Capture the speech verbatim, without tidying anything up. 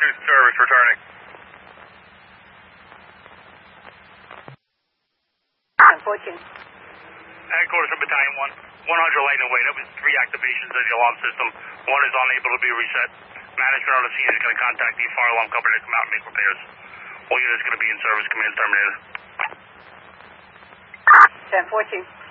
two service returning. ten fourteen. Headquarters for Battalion one. one hundred Lightning Way. That was three activations of the alarm system. One is unable to be reset. Management on the scene is going to contact the fire alarm company to come out and make repairs. All units going to be in service. Command terminated. ten fourteen.